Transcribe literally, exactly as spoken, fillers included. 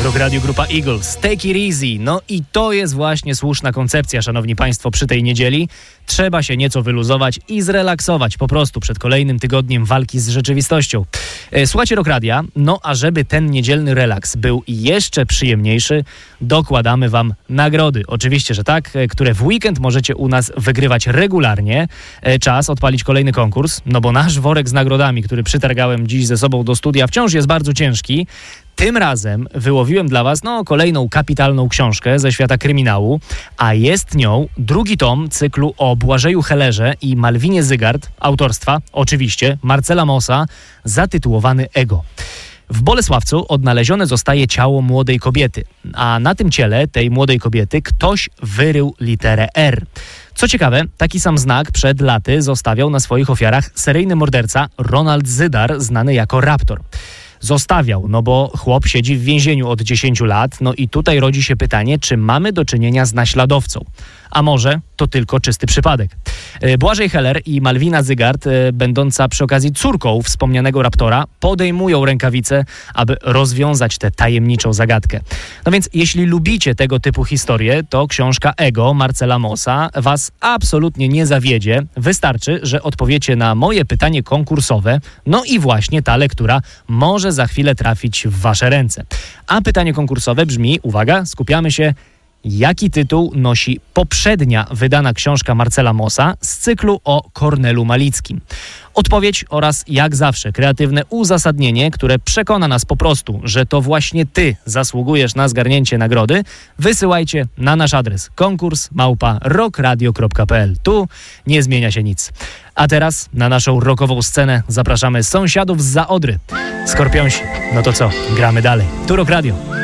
Rock Radio grupa Eagles, Take It Easy. No i to jest właśnie słuszna koncepcja, szanowni państwo, przy tej niedzieli. Trzeba się nieco wyluzować i zrelaksować po prostu przed kolejnym tygodniem walki z rzeczywistością. Słuchajcie Rock Radia, no a żeby ten niedzielny relaks był jeszcze przyjemniejszy, dokładamy wam nagrody. Oczywiście, że tak, które w weekend możecie u nas wygrywać regularnie. Czas odpalić kolejny konkurs, no bo nasz worek z nagrodami, który przytargałem dziś ze sobą do studia, wciąż jest bardzo ciężki. Tym razem wyłowiłem dla was no, kolejną kapitalną książkę ze świata kryminału, a jest nią drugi tom cyklu o Błażeju Hellerze i Malwinie Zygart, autorstwa oczywiście Marcela Mossa, zatytułowany Ego. W Bolesławcu odnalezione zostaje ciało młodej kobiety, a na tym ciele tej młodej kobiety ktoś wyrył literę R. Co ciekawe, taki sam znak przed laty zostawiał na swoich ofiarach seryjny morderca Ronald Zydar, znany jako Raptor. Zostawiał, no bo chłop siedzi w więzieniu od dziesięciu lat, no i tutaj rodzi się pytanie, czy mamy do czynienia z naśladowcą. A może to tylko czysty przypadek. Błażej Heller i Malwina Zygart, będąca przy okazji córką wspomnianego Raptora, podejmują rękawice, aby rozwiązać tę tajemniczą zagadkę. No więc jeśli lubicie tego typu historie, to książka Ego Marcela Mossa was absolutnie nie zawiedzie. Wystarczy, że odpowiecie na moje pytanie konkursowe, no i właśnie ta lektura może za chwilę trafić w wasze ręce. A pytanie konkursowe brzmi, uwaga, skupiamy się, jaki tytuł nosi poprzednia wydana książka Marcela Mossa z cyklu o Kornelu Malickim? Odpowiedź oraz, jak zawsze, kreatywne uzasadnienie, które przekona nas po prostu, że to właśnie ty zasługujesz na zgarnięcie nagrody, wysyłajcie na nasz adres konkurs małpa rockradio kropka p l. Tu nie zmienia się nic. A teraz na naszą rockową scenę zapraszamy sąsiadów zza Odry. Skorpionsi. No to co? Gramy dalej. Tu Rock Radio.